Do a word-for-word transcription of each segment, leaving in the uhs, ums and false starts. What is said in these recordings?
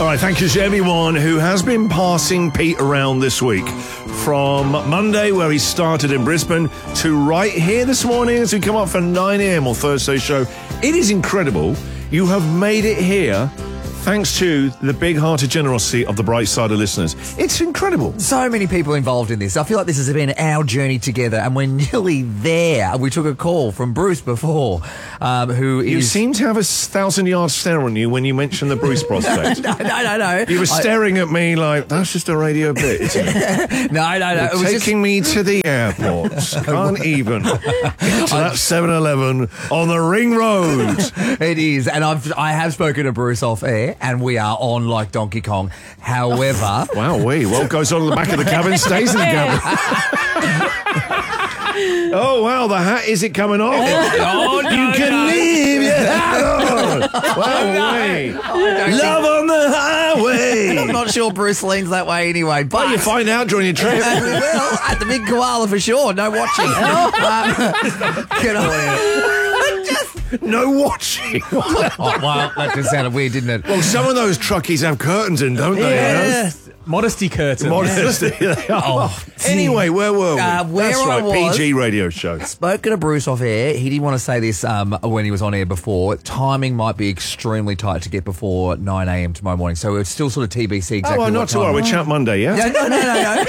All right, thank you to everyone who has been passing Pete around this week. From Monday, where he started in Brisbane, to right here this morning as we come up for nine a.m. on Thursday's show. It is incredible. You have made it here thanks to the big-hearted generosity of the Bright Side of listeners. It's incredible. So many people involved in this. I feel like this has been our journey together, and we're nearly there. We took a call from Bruce before, um, who You is... seem to have a thousand-yard stare on you when you mentioned the Bruce prospect. no, no, no, no. You were staring I... at me like, that's just a radio bit, isn't it? no, no, no. You're it was taking just... me to the airport. Can't even get to that seven eleven on the ring road. It is, and I've I have spoken to Bruce off air, and we are on like Donkey Kong. However, wow, we what goes on in the back of the cabin stays in the cabin. Oh wow, the hat is it coming off? oh, no, you can no. leave your hat on. Wow, way. Love on the highway. I'm not sure Bruce leans that way anyway. But well, you find out during your trip. well, at the Big Koala for sure. No watching. um, can I, just no watching. oh, well, that just sounded weird, didn't it? Well, some of those truckies have curtains in, don't they? Yes. You know? Modesty curtains. Modesty. oh, anyway, where were we? Uh, where That's I right, was, P G radio show. Spoken to Bruce off air. He didn't want to say this um, when he was on air before. Timing might be extremely tight to get before nine a.m. tomorrow morning. So it's still sort of T B C exactly. Oh, well, what not to time. worry. We chat Monday, yeah? yeah no, no,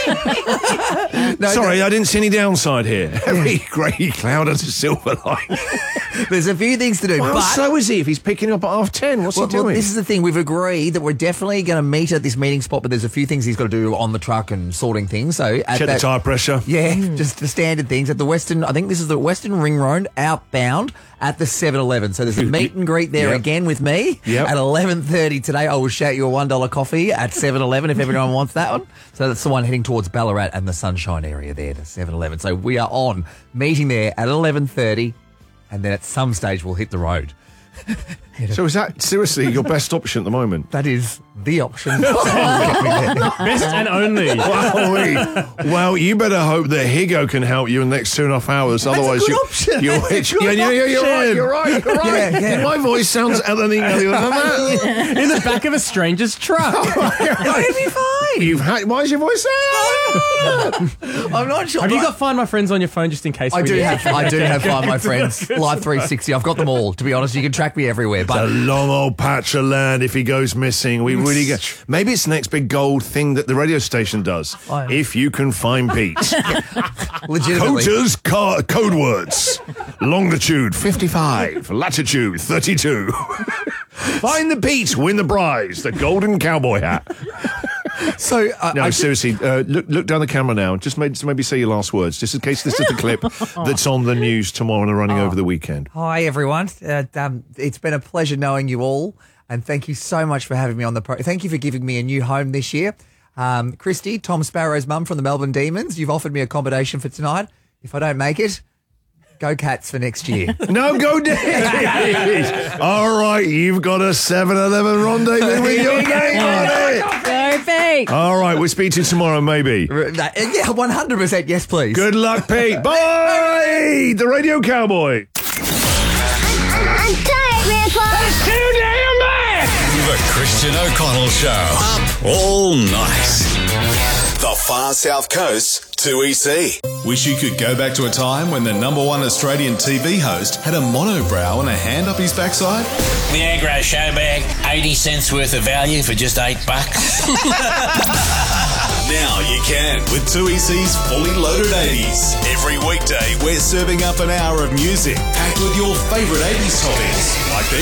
no, no. no Sorry, no. I didn't see any downside here. Every grey cloud has a silver line. There's a few things to do. Well, but so is he. If he's picking up at half ten, what's well, he doing? Well, this is the thing. We've agreed that we're definitely going to meet at this meeting spot, but there's a few things he's got to do on the truck and sorting things. So at Check that, the tyre pressure. Yeah, just the standard things at the Western. I think this is the Western Ring Road outbound at the seven eleven. So there's a meet and greet there Yep. again with me Yep. at eleven thirty today. I will shout you a one dollar coffee at seven eleven if everyone wants that one. So that's the one heading towards Ballarat and the Sunshine area there, the seven eleven. So we are on meeting there at eleven thirty, and then at some stage we'll hit the road. So is that seriously your best option at the moment? That is the option. Best and only. Wow, well, you better hope that Higo can help you in the next two and a half hours. That's Otherwise, a good you, option. you'll That's a hit. good Yeah, yeah, yeah, you're right. option. You're right. You're right. Yeah, yeah. My voice sounds anything other than that. In the back of a stranger's truck. It'll be fine. You've had. Why is your voice that? I'm not sure. Have you but- got Find My Friends on your phone just in case? I we do need- have, I do have Find My Friends, Live three sixty. I've got them all. To be honest, you can track me everywhere. A But long old patch of land. If he goes missing, we really get. Maybe it's the next big gold thing that the radio station does. Oh. If you can find Pete. legitimately, Coaters car- code words. Longitude fifty-five, latitude thirty-two. Find the Pete, win the prize, the golden cowboy hat. so uh, No, I seriously, uh, look look down the camera now. Just maybe, just maybe say your last words, just in case this is the clip that's on the news tomorrow and running over the weekend. Hi everyone. Uh, um, it's been a pleasure knowing you all, and thank you so much for having me on the pro. Thank you for giving me a new home this year. Um, Christy, Tom Sparrow's mum from the Melbourne Demons, you've offered me accommodation for tonight. If I don't make it, go Cats for next year. No, go Dave! All right, you've got a seven eleven rendezvous with your name on it. Perfect. All right, we'll speak to you tomorrow, maybe. That- yeah, one hundred percent. Yes, please. Good luck, Pete. Bye! The Radio Cowboy. I'm tired, Grandpa. It's too damn bad! The Christian O'Connell Show. Up all night. The Far South Coast, two E C. Wish you could go back to a time when the number one Australian T V host had a monobrow and a hand up his backside? The Agro Show Bag, eighty cents worth of value for just eight bucks. Now you can with two E C's Fully Loaded eighties. Every weekday, we're serving up an hour of music packed with your favourite eighties topics like these.